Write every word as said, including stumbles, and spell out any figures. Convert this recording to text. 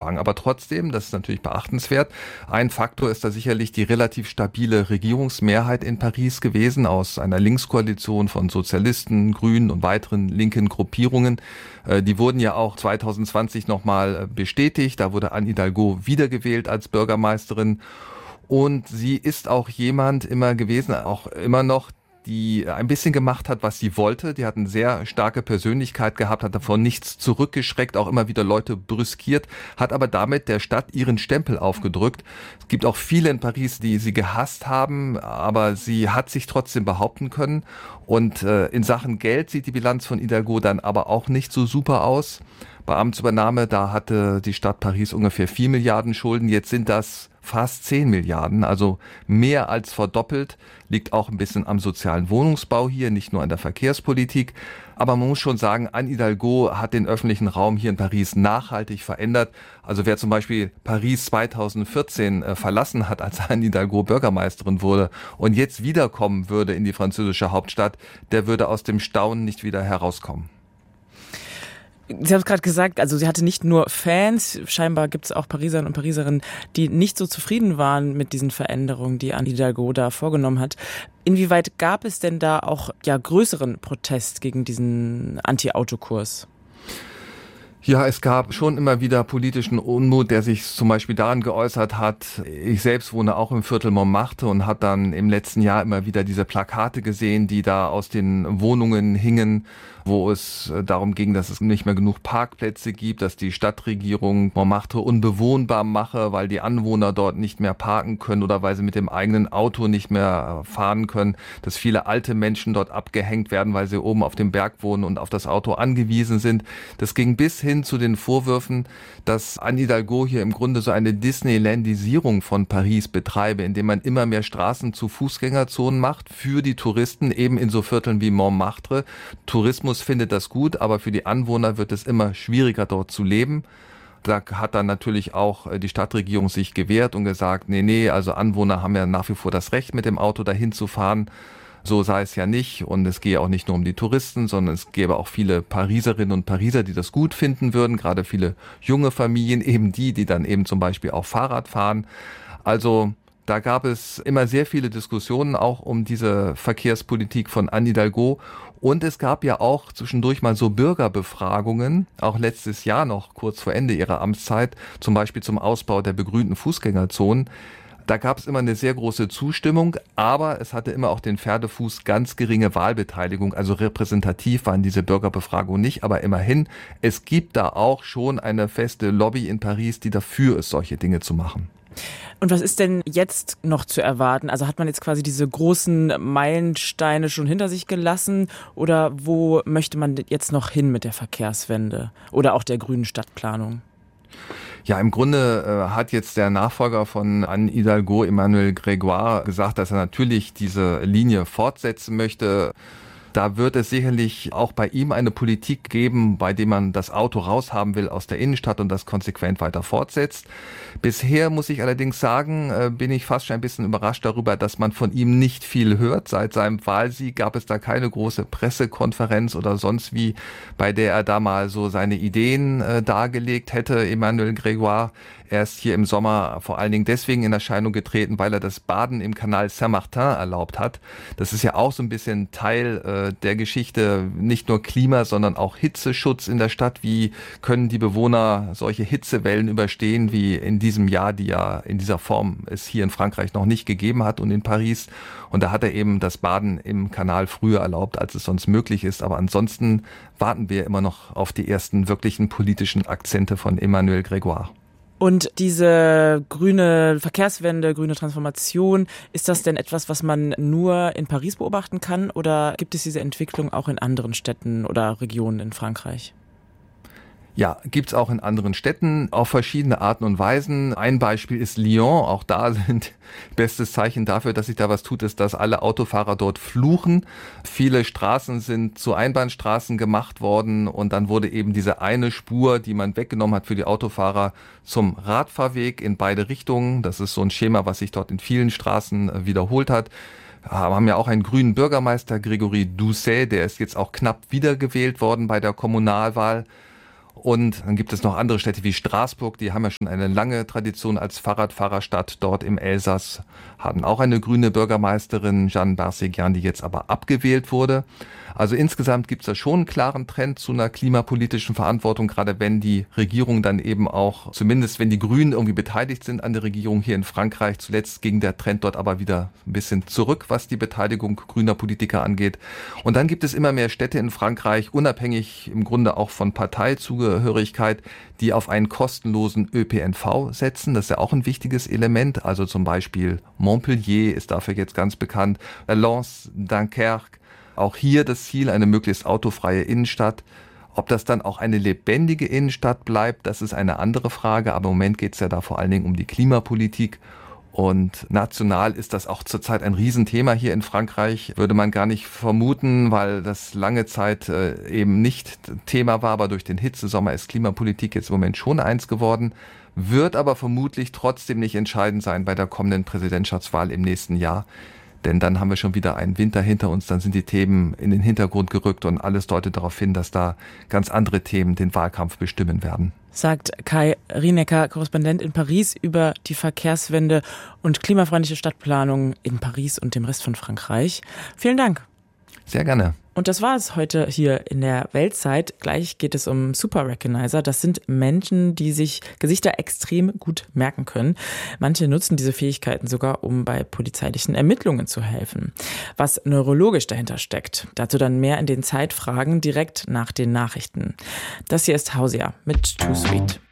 anfangen. Aber trotzdem, das ist natürlich beachtenswert, ein Faktor ist da sicherlich die relativ stabile Regierungsmehrheit in Paris gewesen aus einer Linkskoalition von Sozialisten, Grünen und weiteren linken Gruppierungen. Die wurden ja auch zwanzig zwanzig nochmal bestätigt. Da wurde Anne Hidalgo wiedergewählt als Bürgermeisterin. Und sie ist auch jemand immer gewesen, auch immer noch, die ein bisschen gemacht hat, was sie wollte. Die hat eine sehr starke Persönlichkeit gehabt, hat davon nichts zurückgeschreckt, auch immer wieder Leute brüskiert, hat aber damit der Stadt ihren Stempel aufgedrückt. Es gibt auch viele in Paris, die sie gehasst haben, aber sie hat sich trotzdem behaupten können. Und äh, in Sachen Geld sieht die Bilanz von Hidalgo dann aber auch nicht so super aus. Bei Amtsübernahme, da hatte die Stadt Paris ungefähr vier Milliarden Schulden, jetzt sind das fast zehn Milliarden, also mehr als verdoppelt, liegt auch ein bisschen am sozialen Wohnungsbau hier, nicht nur an der Verkehrspolitik. Aber man muss schon sagen, Anne Hidalgo hat den öffentlichen Raum hier in Paris nachhaltig verändert. Also wer zum Beispiel Paris zweitausendvierzehn äh, verlassen hat, als Anne Hidalgo Bürgermeisterin wurde und jetzt wiederkommen würde in die französische Hauptstadt, der würde aus dem Staunen nicht wieder herauskommen. Sie haben es gerade gesagt, also sie hatte nicht nur Fans, scheinbar gibt es auch Pariserinnen und Pariserinnen, die nicht so zufrieden waren mit diesen Veränderungen, die Anne Hidalgo da vorgenommen hat. Inwieweit gab es denn da auch ja größeren Protest gegen diesen Anti-Auto-Kurs? Ja, es gab schon immer wieder politischen Unmut, der sich zum Beispiel daran geäußert hat. Ich selbst wohne auch im Viertel Montmartre und habe dann im letzten Jahr immer wieder diese Plakate gesehen, die da aus den Wohnungen hingen, wo es darum ging, dass es nicht mehr genug Parkplätze gibt, dass die Stadtregierung Montmartre unbewohnbar mache, weil die Anwohner dort nicht mehr parken können oder weil sie mit dem eigenen Auto nicht mehr fahren können, dass viele alte Menschen dort abgehängt werden, weil sie oben auf dem Berg wohnen und auf das Auto angewiesen sind. Das ging bis hin zu den Vorwürfen, dass Anne Hidalgo hier im Grunde so eine Disneylandisierung von Paris betreibe, indem man immer mehr Straßen zu Fußgängerzonen macht für die Touristen, eben in so Vierteln wie Montmartre. Tourismus findet das gut, aber für die Anwohner wird es immer schwieriger, dort zu leben. Da hat dann natürlich auch die Stadtregierung sich gewehrt und gesagt, nee, nee, also Anwohner haben ja nach wie vor das Recht, mit dem Auto dahin zu fahren. So sei es ja nicht und es gehe auch nicht nur um die Touristen, sondern es gäbe auch viele Pariserinnen und Pariser, die das gut finden würden, gerade viele junge Familien, eben die, die dann eben zum Beispiel auch Fahrrad fahren. Also da gab es immer sehr viele Diskussionen auch um diese Verkehrspolitik von Anne Hidalgo. Und es gab ja auch zwischendurch mal so Bürgerbefragungen, auch letztes Jahr noch kurz vor Ende ihrer Amtszeit, zum Beispiel zum Ausbau der begrünten Fußgängerzonen. Da gab es immer eine sehr große Zustimmung, aber es hatte immer auch den Pferdefuß ganz geringe Wahlbeteiligung. Also repräsentativ waren diese Bürgerbefragungen nicht, aber immerhin, es gibt da auch schon eine feste Lobby in Paris, die dafür ist, solche Dinge zu machen. Und was ist denn jetzt noch zu erwarten? Also hat man jetzt quasi diese großen Meilensteine schon hinter sich gelassen oder wo möchte man jetzt noch hin mit der Verkehrswende oder auch der grünen Stadtplanung? Ja, im Grunde äh, hat jetzt der Nachfolger von Anne Hidalgo, Emmanuel Grégoire, gesagt, dass er natürlich diese Linie fortsetzen möchte. Da wird es sicherlich auch bei ihm eine Politik geben, bei der man das Auto raushaben will aus der Innenstadt und das konsequent weiter fortsetzt. Bisher muss ich allerdings sagen, bin ich fast schon ein bisschen überrascht darüber, dass man von ihm nicht viel hört. Seit seinem Wahlsieg gab es da keine große Pressekonferenz oder sonst wie, bei der er da mal so seine Ideen äh, dargelegt hätte, Emmanuel Grégoire. Er ist hier im Sommer vor allen Dingen deswegen in Erscheinung getreten, weil er das Baden im Kanal Saint-Martin erlaubt hat. Das ist ja auch so ein bisschen Teil äh, der Geschichte, nicht nur Klima, sondern auch Hitzeschutz in der Stadt. Wie können die Bewohner solche Hitzewellen überstehen, wie in diesem Jahr, die ja in dieser Form es hier in Frankreich noch nicht gegeben hat und in Paris. Und da hat er eben das Baden im Kanal früher erlaubt, als es sonst möglich ist. Aber ansonsten warten wir immer noch auf die ersten wirklichen politischen Akzente von Emmanuel Grégoire. Und diese grüne Verkehrswende, grüne Transformation, ist das denn etwas, was man nur in Paris beobachten kann oder gibt es diese Entwicklung auch in anderen Städten oder Regionen in Frankreich? Ja, gibt's auch in anderen Städten auf verschiedene Arten und Weisen. Ein Beispiel ist Lyon. Auch da sind bestes Zeichen dafür, dass sich da was tut, ist, dass alle Autofahrer dort fluchen. Viele Straßen sind zu Einbahnstraßen gemacht worden und dann wurde eben diese eine Spur, die man weggenommen hat für die Autofahrer, zum Radfahrweg in beide Richtungen. Das ist so ein Schema, was sich dort in vielen Straßen wiederholt hat. Wir haben ja auch einen grünen Bürgermeister, Grégory Doucet, der ist jetzt auch knapp wiedergewählt worden bei der Kommunalwahl. Und dann gibt es noch andere Städte wie Straßburg, die haben ja schon eine lange Tradition als Fahrradfahrerstadt. Dort im Elsass hatten auch eine grüne Bürgermeisterin, Jeanne Barseghyan, die jetzt aber abgewählt wurde. Also insgesamt gibt es da schon einen klaren Trend zu einer klimapolitischen Verantwortung, gerade wenn die Regierung dann eben auch, zumindest wenn die Grünen irgendwie beteiligt sind an der Regierung hier in Frankreich. Zuletzt ging der Trend dort aber wieder ein bisschen zurück, was die Beteiligung grüner Politiker angeht. Und dann gibt es immer mehr Städte in Frankreich, unabhängig im Grunde auch von Parteizugehörigkeit, die auf einen kostenlosen Ö P N V setzen. Das ist ja auch ein wichtiges Element. Also zum Beispiel Montpellier ist dafür jetzt ganz bekannt, Lens, Dunkerque. Auch hier das Ziel, eine möglichst autofreie Innenstadt. Ob das dann auch eine lebendige Innenstadt bleibt, das ist eine andere Frage. Aber im Moment geht es ja da vor allen Dingen um die Klimapolitik. Und national ist das auch zurzeit ein Riesenthema hier in Frankreich. Würde man gar nicht vermuten, weil das lange Zeit äh, eben nicht Thema war. Aber durch den Hitzesommer ist Klimapolitik jetzt im Moment schon eins geworden. Wird aber vermutlich trotzdem nicht entscheidend sein bei der kommenden Präsidentschaftswahl im nächsten Jahr. Denn dann haben wir schon wieder einen Winter hinter uns, dann sind die Themen in den Hintergrund gerückt und alles deutet darauf hin, dass da ganz andere Themen den Wahlkampf bestimmen werden. Sagt Kai Rinecker, Korrespondent in Paris, über die Verkehrswende und klimafreundliche Stadtplanung in Paris und dem Rest von Frankreich. Vielen Dank. Sehr gerne. Und das war es heute hier in der Weltzeit. Gleich geht es um Super Recognizer. Das sind Menschen, die sich Gesichter extrem gut merken können. Manche nutzen diese Fähigkeiten sogar, um bei polizeilichen Ermittlungen zu helfen. Was neurologisch dahinter steckt, dazu dann mehr in den Zeitfragen direkt nach den Nachrichten. Das hier ist Hausia mit Too Sweet.